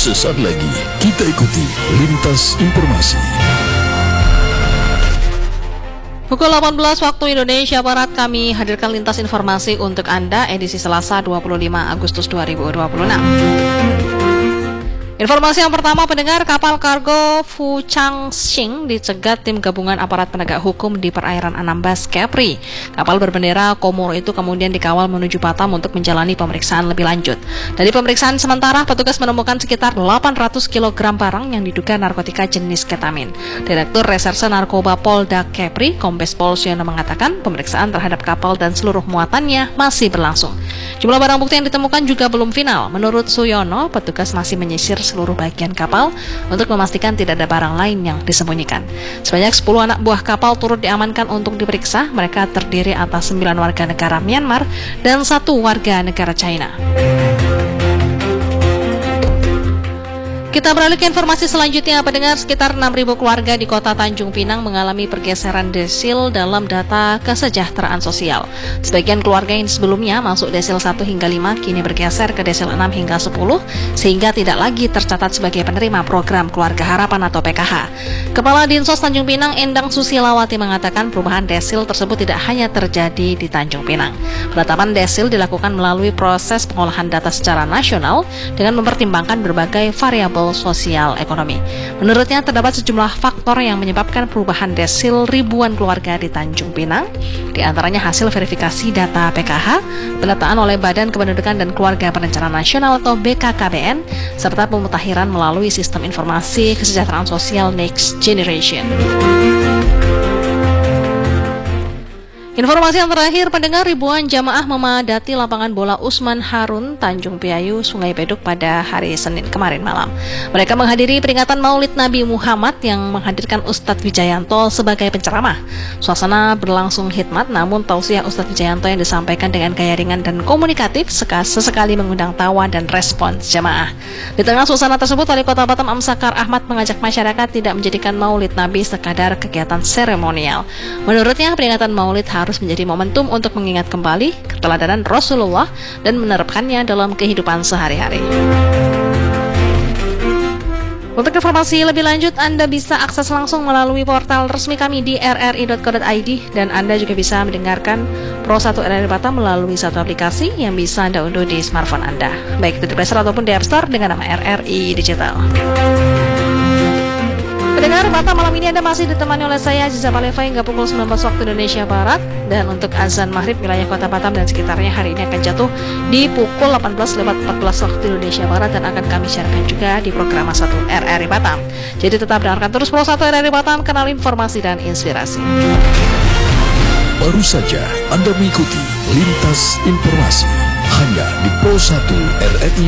Sesaat lagi kita ikuti Lintas Informasi. Pukul 18 waktu Indonesia Barat kami hadirkan Lintas Informasi untuk Anda edisi Selasa 25 Agustus 2026. Informasi yang pertama, pendengar, kapal kargo Fu Changxing dicegat tim gabungan aparat penegak hukum di perairan Anambas, Kepri. Kapal berbendera Komoro itu kemudian dikawal menuju Batam untuk menjalani pemeriksaan lebih lanjut. Dari pemeriksaan sementara, petugas menemukan sekitar 800 kg barang yang diduga narkotika jenis ketamin. Direktur Reserse Narkoba Polda Kepri, Kombes Pol Siono mengatakan pemeriksaan terhadap kapal dan seluruh muatannya masih berlangsung. Jumlah barang bukti yang ditemukan juga belum final. Menurut Suyono, petugas masih menyisir seluruh bagian kapal untuk memastikan tidak ada barang lain yang disembunyikan. Sebanyak 10 anak buah kapal turut diamankan untuk diperiksa. Mereka terdiri atas 9 warga negara Myanmar dan 1 warga negara China. Kita beralih ke informasi selanjutnya, pendengar. Sekitar 6.000 keluarga di kota Tanjung Pinang mengalami pergeseran desil dalam data kesejahteraan sosial. Sebagian keluarga yang sebelumnya masuk desil 1 hingga 5 kini bergeser ke desil 6 hingga 10 sehingga tidak lagi tercatat sebagai penerima program Keluarga Harapan atau PKH. Kepala Dinsos Tanjung Pinang Endang Susilawati mengatakan perubahan desil tersebut tidak hanya terjadi di Tanjung Pinang. Penetapan desil dilakukan melalui proses pengolahan data secara nasional dengan mempertimbangkan berbagai variabel sosial ekonomi. Menurutnya terdapat sejumlah faktor yang menyebabkan perubahan desil ribuan keluarga di Tanjung Pinang, di antaranya hasil verifikasi data PKH, pendataan oleh Badan Kependudukan dan Keluarga Perencanaan Nasional atau BKKBN, serta pemutakhiran melalui sistem informasi kesejahteraan sosial Next Generation. Informasi yang terakhir, pendengar, ribuan jamaah memadati lapangan bola Usman Harun, Tanjung Piayu, Sungai Beduk pada hari Senin kemarin malam. Mereka menghadiri peringatan Maulid Nabi Muhammad yang menghadirkan Ustadz Wijayanto sebagai penceramah. Suasana berlangsung hikmat, namun tausiah Ustadz Wijayanto yang disampaikan dengan gaya ringan dan komunikatif sesekali mengundang tawa dan respons jamaah. Di tengah suasana tersebut, Wali Kota Batam Amsakar Ahmad mengajak masyarakat tidak menjadikan Maulid Nabi sekadar kegiatan seremonial. Menurutnya, peringatan Maulid harus menjadi momentum untuk mengingat kembali keteladanan Rasulullah dan menerapkannya dalam kehidupan sehari-hari. Untuk informasi lebih lanjut, Anda bisa akses langsung melalui portal resmi kami di rri.co.id dan Anda juga bisa mendengarkan Pro 1 RRI Batam melalui satu aplikasi yang bisa Anda unduh di smartphone Anda, baik itu di Play Store ataupun di App Store dengan nama RRI Digital. Pendengar, Batam malam ini Anda masih ditemani oleh saya, Aziza Paleva, hingga pukul 19 waktu Indonesia Barat. Dan untuk azan maghrib wilayah kota Batam dan sekitarnya hari ini akan jatuh di pukul 18:14 waktu Indonesia Barat dan akan kami siarkan juga di program 1 RRI Batam. Jadi tetap dengarkan terus Pro 1 RRI Batam, kenal informasi dan inspirasi. Baru saja Anda mengikuti Lintas Informasi hanya di Pro 1 RRI